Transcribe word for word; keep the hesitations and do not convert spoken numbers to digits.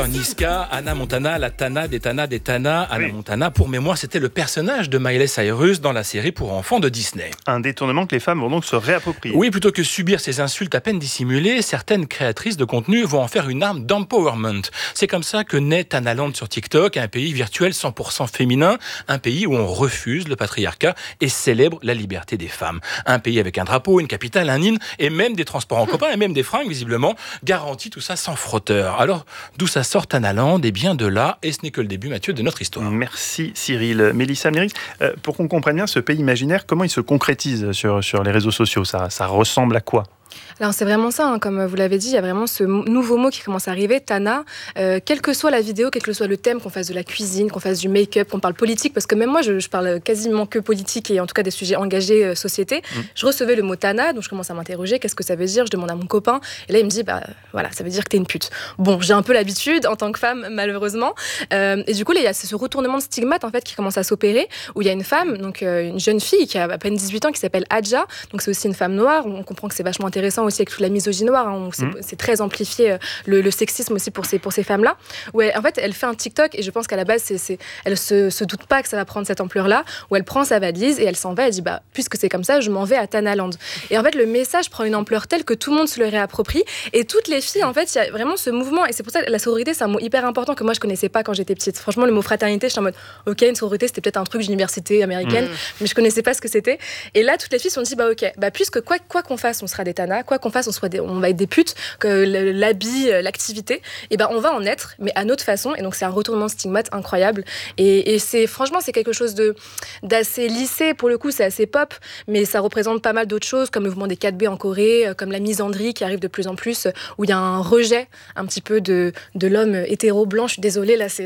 Niska, Hannah Montana, la Tana des Tana des Tana. Hannah Oui. Montana, pour mémoire, c'était le personnage de Miley Cyrus dans la série pour enfants de Disney. Un détournement que les femmes vont donc se réapproprier. Oui, plutôt que subir ces insultes à peine dissimulées, certaines créatrices de contenu vont en faire une arme d'empowerment. C'est comme ça que naît Tanaland sur TikTok, un pays virtuel cent pour cent féminin, un pays où on refuse le patriarcat et célèbre la liberté des femmes. Un pays avec un drapeau, une capitale, un hymne et même des transports en commun et même des fringues, visiblement, garantit tout ça sans frotteur. Alors, d'où ça sort Tanaland? Et bien de là, et ce n'est que le début, Mathieu, de notre histoire. Merci Cyril. Mélissa Amnéris, euh, pour qu'on comprenne bien ce pays imaginaire, comment il se concrétise sur, sur les réseaux sociaux? ça, ça ressemble à quoi? Alors c'est vraiment ça, hein, comme vous l'avez dit, il y a vraiment ce m- nouveau mot qui commence à arriver, Tana. Euh, quelle que soit la vidéo, quel que soit le thème, qu'on fasse de la cuisine, qu'on fasse du make-up, qu'on parle politique, parce que même moi je, je parle quasiment que politique et en tout cas des sujets engagés euh, société, mmh. je recevais le mot Tana, donc je commence à m'interroger, qu'est-ce que ça veut dire? Je demande à mon copain, et là il me dit, bah voilà, ça veut dire que t'es une pute. Bon, j'ai un peu l'habitude en tant que femme, malheureusement, euh, et du coup là il y a ce retournement de stigmate en fait qui commence à s'opérer, où il y a une femme, donc euh, une jeune fille qui a à peine dix-huit ans, qui s'appelle Adja, donc c'est aussi une femme noire, on comprend que c'est vachement intéressant aussi avec toute la misogynie noire, hein, c'est, mmh. c'est très amplifié, euh, le, le sexisme aussi pour ces, pour ces femmes-là, où elle, en fait elle fait un TikTok, et je pense qu'à la base c'est, c'est, elle se, se doute pas que ça va prendre cette ampleur-là, où elle prend sa valise et elle s'en va, elle dit bah puisque c'est comme ça, je m'en vais à Tanaland. Et en fait le message prend une ampleur telle que tout le monde se le réapproprie, et toutes les filles, en fait il y a vraiment ce mouvement, et c'est pour ça que la sororité c'est un mot hyper important que moi je connaissais pas quand j'étais petite. Franchement le mot fraternité, j'étais en mode ok, une sororité c'était peut-être un truc d'université américaine, mmh. mais je connaissais pas ce que c'était, et là toutes les filles se sont dit bah ok, bah puisque quoi, quoi qu'on fasse on sera des tanas, quoi qu'on fasse on, soit des, on va être des putes, que l'habit, l'activité, et ben on va en être, mais à notre façon, et donc c'est un retournement de stigmate incroyable, et, et c'est franchement c'est quelque chose de, d'assez lissé, pour le coup c'est assez pop, mais ça représente pas mal d'autres choses, comme le mouvement des quatre B en Corée, comme la misandrie qui arrive de plus en plus, où il y a un rejet un petit peu de, de l'homme hétéro blanc. Je suis désolée, là c'est